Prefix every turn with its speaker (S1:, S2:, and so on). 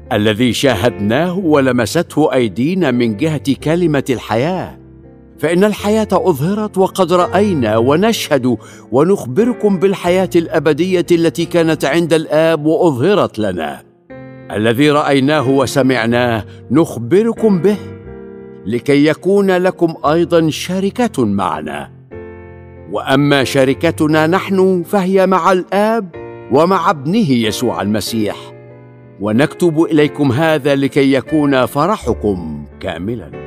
S1: الذي شاهدناه ولمسته أيدينا من جهة كلمة الحياة. فإن الحياة أظهرت وقد رأينا ونشهد ونخبركم بالحياة الأبدية التي كانت عند الآب وأظهرت لنا. الذي رأيناه وسمعناه نخبركم به، لكي يكون لكم أيضا شركة معنا. وأما شركتنا نحن فهي مع الآب ومع ابنه يسوع المسيح. ونكتب إليكم هذا لكي يكون فرحكم كاملا.